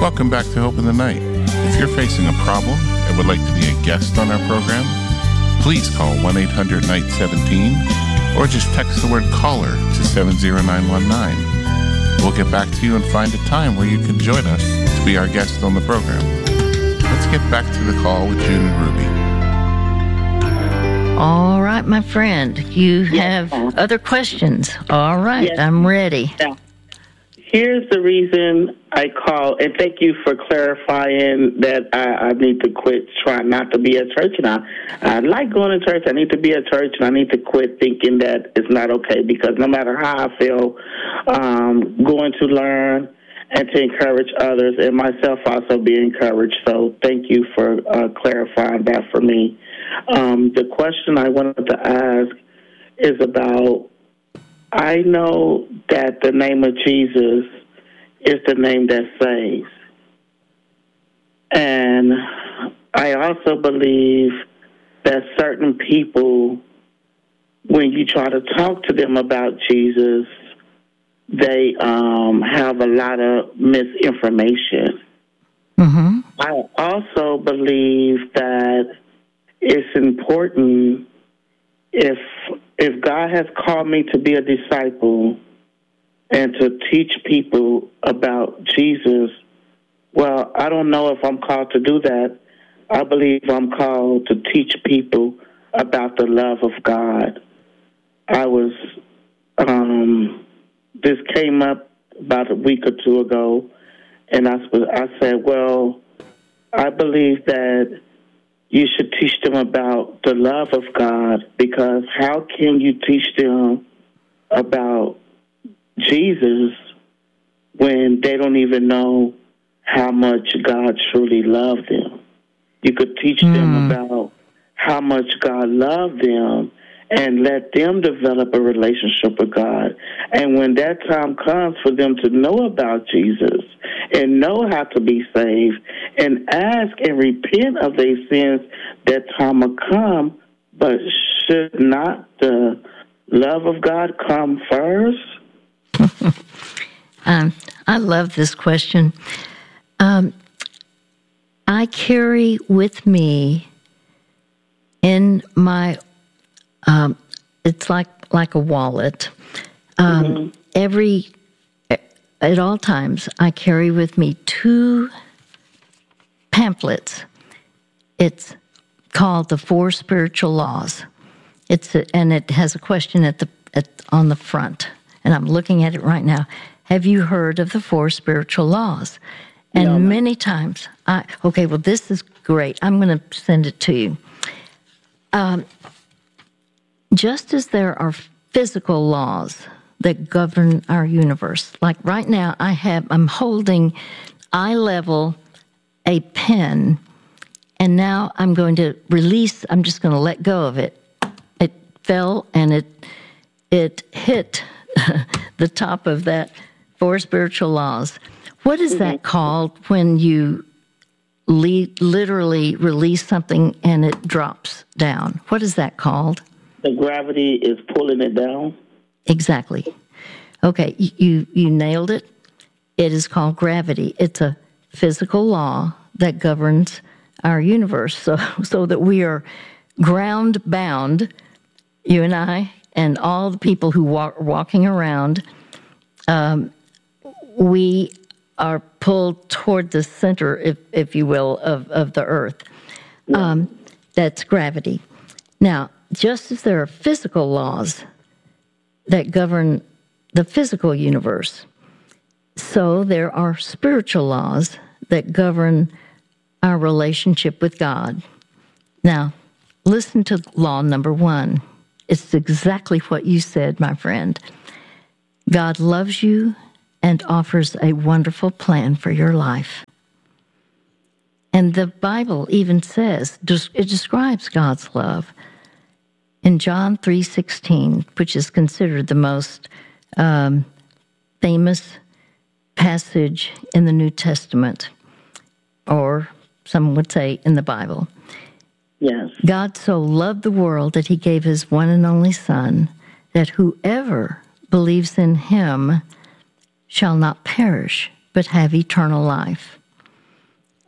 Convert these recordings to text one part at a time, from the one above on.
Welcome back to Hope in the Night. If you're facing a problem and would like to be a guest on our program, please call 1-800-NIGHT-17 or just text the word caller to 70919. We'll get back to you and find a time where you can join us to be our guest on the program. Let's get back to the call with June and Ruby. All right, my friend, you have other questions. All right, yes. I'm ready. Yeah. Here's the reason I call, and thank you for clarifying that I need to quit trying not to be at church. And I like going to church. I need to be at church, and I need to quit thinking that it's not okay, because no matter how I feel, going to learn and to encourage others and myself also be encouraged. So thank you for clarifying that for me. The question I wanted to ask is about, I know that the name of Jesus is the name that saves. And I also believe that certain people, when you try to talk to them about Jesus, they have a lot of misinformation. Mm-hmm. I also believe that it's important, if God has called me to be a disciple and to teach people about Jesus, well, I don't know if I'm called to do that. I believe I'm called to teach people about the love of God. This came up about a week or two ago, and I said, well, I believe that you should teach them about the love of God, because how can you teach them about Jesus when they don't even know how much God truly loved them? You could teach them about how much God loved them and let them develop a relationship with God. And when that time comes for them to know about Jesus and know how to be saved and ask and repent of their sins, that time will come. But should not the love of God come first? I love this question. I carry with me in my, it's like a wallet. At all times, I carry with me 2 pamphlets. It's called The 4 Spiritual Laws. And it has a question on the front, and I'm looking at it right now. Have you heard of the 4 spiritual laws? And no. Many times, this is great. I'm going to send it to you. Just as there are physical laws that govern our universe, like right now, I'm holding eye level a pen, and now I'm going to release. I'm just going to let go of it. It fell and it hit the top of that 4 spiritual laws. What is that called when you literally release something and it drops down? What is that called? The gravity is pulling it down. Exactly. Okay, you nailed it. It is called gravity. It's a physical law that governs our universe, so that we are ground bound, you and I, and all the people who walking around. We are pulled toward the center, if you will, of the earth. That's gravity. Now, just as there are physical laws that govern the physical universe, so there are spiritual laws that govern our relationship with God. Now, listen to law number 1. It's exactly what you said, my friend. God loves you and offers a wonderful plan for your life. And the Bible even says, it describes God's love. In John 3:16, which is considered the most famous passage in the New Testament, or some would say in the Bible. Yes. God so loved the world that he gave his one and only Son, that whoever believes in him shall not perish, but have eternal life.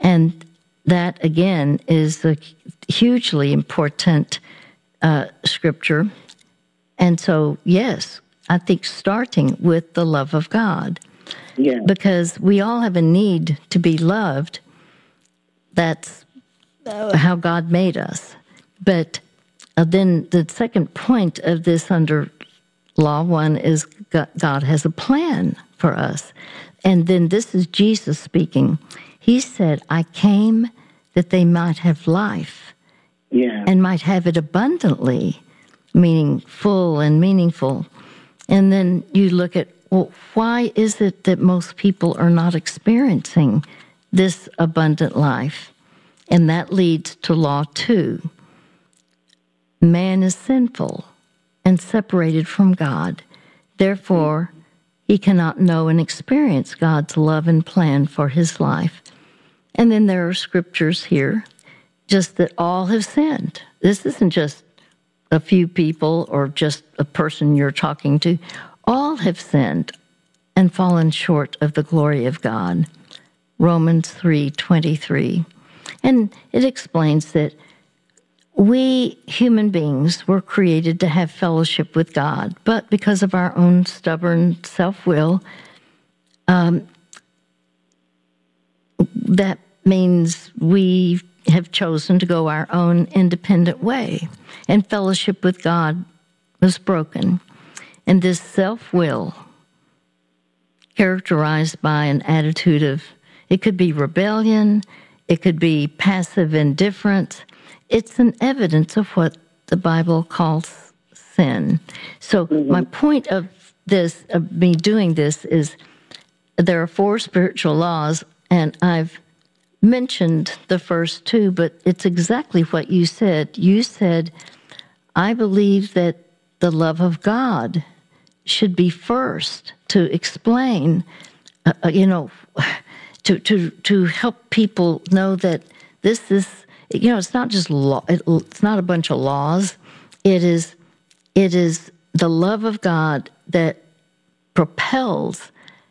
And that, again, is a hugely important scripture. And so, yes, I think starting with the love of God. Yeah. Because we all have a need to be loved. That's how God made us. But then the second point of this under Law 1 is God has a plan for us. And then this is Jesus speaking. He said, I came that they might have life, and might have it abundantly, meaning full and meaningful. And then you look at, well, why is it that most people are not experiencing this abundant life? And that leads to Law 2. Man is sinful and separated from God. Therefore, he cannot know and experience God's love and plan for his life. And then there are scriptures here, just that all have sinned. This isn't just a few people or just a person you're talking to. All have sinned and fallen short of the glory of God. Romans 3:23. And it explains that we human beings were created to have fellowship with God, but because of our own stubborn self-will, that means we have chosen to go our own independent way, and fellowship with God was broken. And this self-will, characterized by an attitude of, it could be rebellion, it could be passive indifference, it's an evidence of what the Bible calls sin. So my point of this, of me doing this, is there are 4 spiritual laws, and I've mentioned the first 2, but it's exactly what you said. You said, I believe that the love of God should be first to explain, to help people know that this is, it's not just law. It's not a bunch of laws. It is the love of God that propels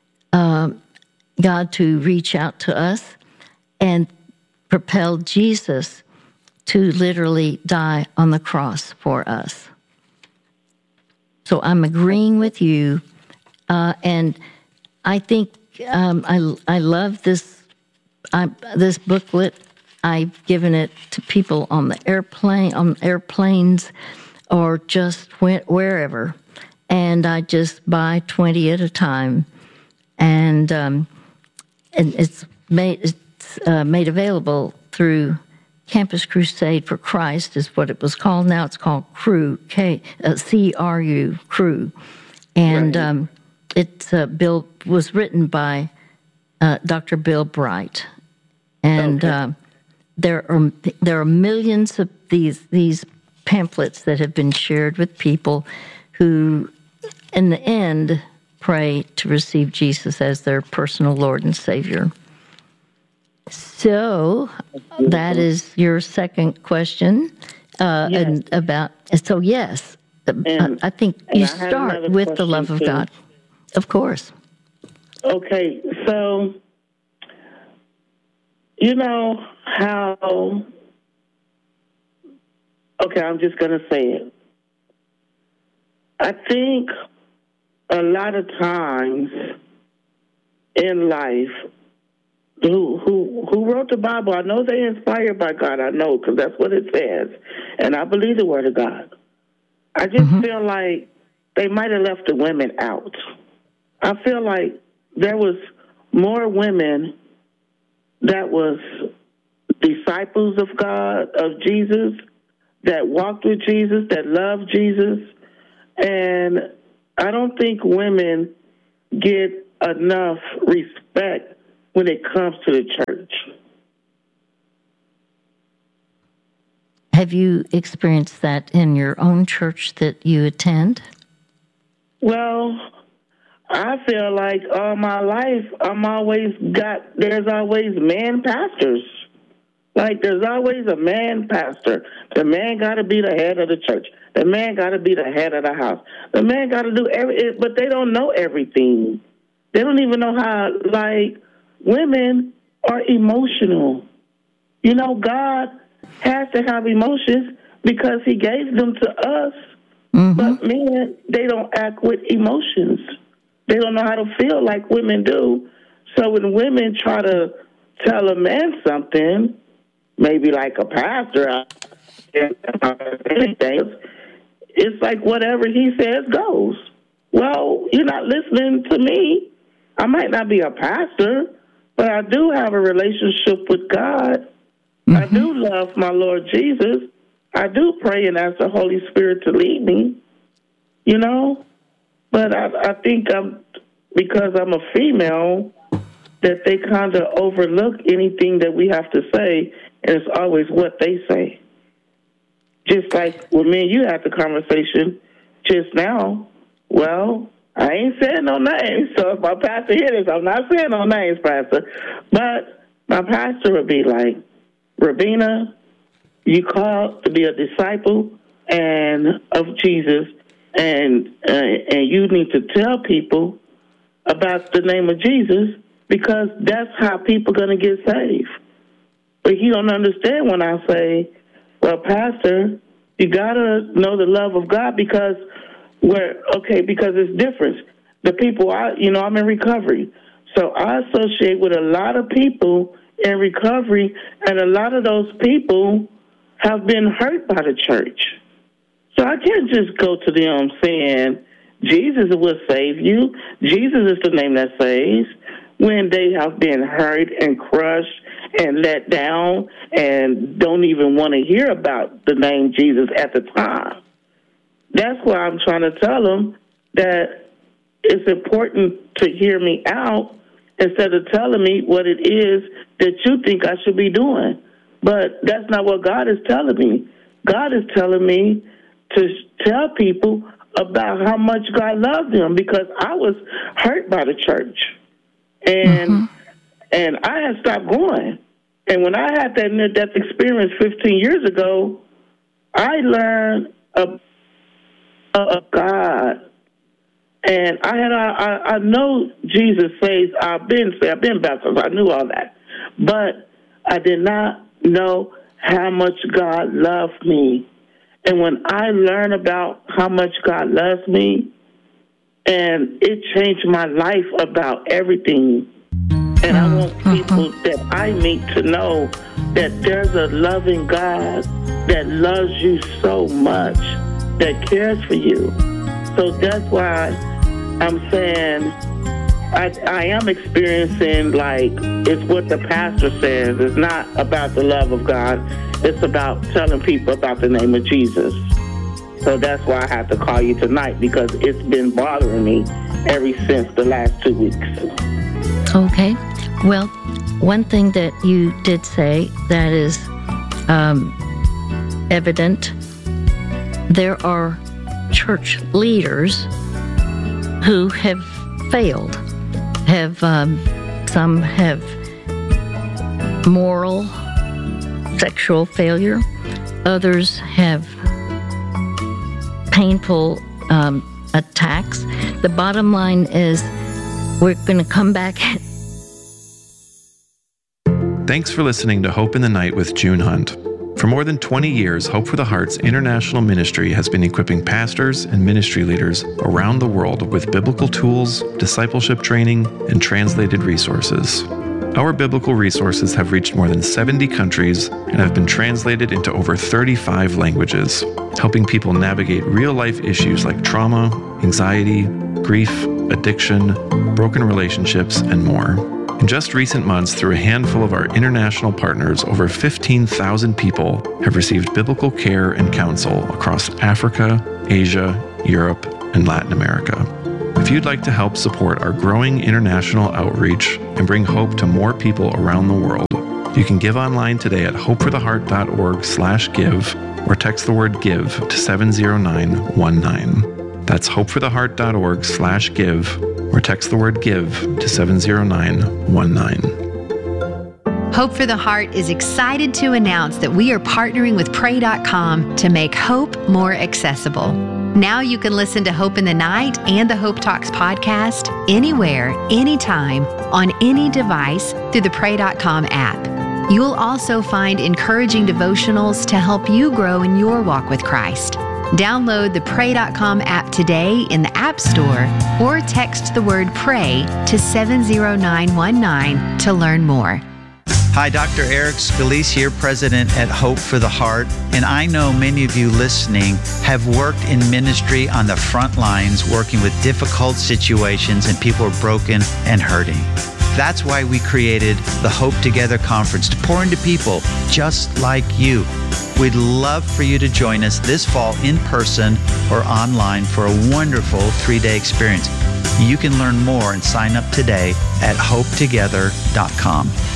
God to reach out to us and propelled Jesus to literally die on the cross for us. So I'm agreeing with you, and I think I love this this booklet. I've given it to people on the airplanes, or just went wherever, and I just buy 20 at a time, and it's made available through Campus Crusade for Christ is what it was called. Now it's called Cru, C-R-U, Cru. And right. Bill was written by Dr. Bill Bright. And okay. There are millions of these pamphlets that have been shared with people who, in the end, pray to receive Jesus as their personal Lord and Savior. So that is your second question, yes. And about. So yes, I think you start with the love of God, of course. Okay, so you know how. Okay, I'm just going to say it. I think a lot of times in life, who wrote the Bible, I know they're inspired by God, I know, because that's what it says, and I believe the Word of God. I just feel like they might have left the women out. I feel like there was more women that was disciples of God, of Jesus, that walked with Jesus, that loved Jesus, and I don't think women get enough respect when it comes to the church. Have you experienced that in your own church that you attend? Well, I feel like all my life there's always man pastors. Like, there's always a man pastor. The man got to be the head of the church. The man got to be the head of the house. The man got to do everything, but they don't know everything. They don't even know how, like, women are emotional. You know, God has to have emotions because he gave them to us. Mm-hmm. But men, they don't act with emotions. They don't know how to feel like women do. So when women try to tell a man something, maybe like a pastor or anything, it's like whatever he says goes. Well, you're not listening to me. I might not be a pastor, but I do have a relationship with God. Mm-hmm. I do love my Lord Jesus. I do pray and ask the Holy Spirit to lead me, you know. But I think because I'm a female, that they kind of overlook anything that we have to say, and it's always what they say. Just like when me and you had the conversation just now, well, I ain't saying no names, so if my pastor hears this, I'm not saying no names, Pastor. But my pastor would be like, Rabina, you called to be a disciple of Jesus, and you need to tell people about the name of Jesus because that's how people are going to get saved. But he don't understand when I say, well, Pastor, you got to know the love of God because it's different. The people, I'm in recovery. So I associate with a lot of people in recovery, and a lot of those people have been hurt by the church. So I can't just go to them saying, Jesus will save you. Jesus is the name that saves, when they have been hurt and crushed and let down and don't even want to hear about the name Jesus at the time. That's why I'm trying to tell them that it's important to hear me out instead of telling me what it is that you think I should be doing. But that's not what God is telling me. God is telling me to tell people about how much God loved them because I was hurt by the church. And I had stopped going. And when I had that near-death experience 15 years ago, I learned of God. And I know Jesus says I've been baptized. I knew all that. But I did not know how much God loved me. And when I learned about how much God loves me, and it changed my life about everything. And I want people that I meet to know that there's a loving God that loves you so much, that cares for you. So that's why I'm saying I am experiencing, like, it's what the pastor says. It's not about the love of God. It's about telling people about the name of Jesus. So that's why I had to call you tonight, because it's been bothering me ever since the last 2 weeks. Okay. Well, one thing that you did say that is evident, there are church leaders who have failed. Some have moral, sexual failure. Others have painful attacks. The bottom line is we're going to come back. Thanks for listening to Hope in the Night with June Hunt. For more than 20 years, Hope for the Heart's international ministry has been equipping pastors and ministry leaders around the world with biblical tools, discipleship training, and translated resources. Our biblical resources have reached more than 70 countries and have been translated into over 35 languages, helping people navigate real-life issues like trauma, anxiety, grief, addiction, broken relationships, and more. In just recent months, through a handful of our international partners, over 15,000 people have received biblical care and counsel across Africa, Asia, Europe, and Latin America. If you'd like to help support our growing international outreach and bring hope to more people around the world, you can give online today at hopefortheheart.org/give or text the word GIVE to 70919. That's hopefortheheart.org/give or text the word GIVE to 70919. Hope for the Heart is excited to announce that we are partnering with Pray.com to make hope more accessible. Now you can listen to Hope in the Night and the Hope Talks podcast anywhere, anytime, on any device through the Pray.com app. You'll also find encouraging devotionals to help you grow in your walk with Christ. Download the Pray.com app today in the App Store or text the word PRAY to 70919 to learn more. Hi, Dr. Eric Scalise here, President at Hope for the Heart. And I know many of you listening have worked in ministry on the front lines, working with difficult situations and people are broken and hurting. That's why we created the Hope Together Conference to pour into people just like you. We'd love for you to join us this fall in person or online for a wonderful 3-day experience. You can learn more and sign up today at hopetogether.com.